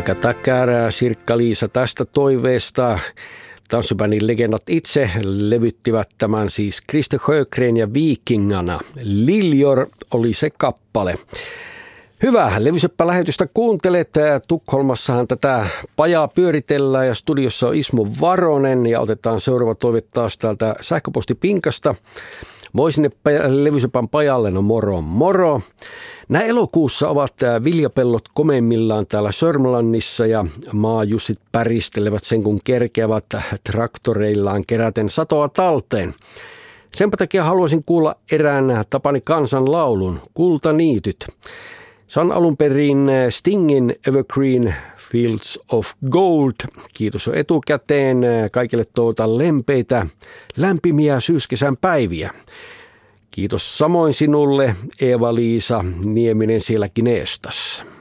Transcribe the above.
Tackar Sirkka-Liisa tästä toiveesta. Tanssibändin legendat itse levyttivät tämän siis Christer Sjögren ja Vikingarna. Liljor oli se kappale. Hyvä, Levyseppä-lähetystä kuuntelet. Tukholmassahan tätä pajaa pyöritellään ja studiossa on Ismo Varonen ja otetaan seuraava toive taas täältä sähköpostipinkasta. Moi sinne Levysepän pajalle, no moro moro. Nämä elokuussa ovat viljapellot komeimmillaan täällä Sörmlannissa ja maajussit päristelevät sen kun kerkeävät traktoreillaan keräten satoa talteen. Senpä takia haluaisin kuulla erään Tapani Kansan laulun, Kultaniityt. Se on alun perin Stingin Evergreen Fields of Gold. Kiitos jo etukäteen. Kaikille toivotan lempeitä, lämpimiä syyskesän päiviä. Kiitos samoin sinulle, Eeva-Liisa Nieminen siellä Kineestassa.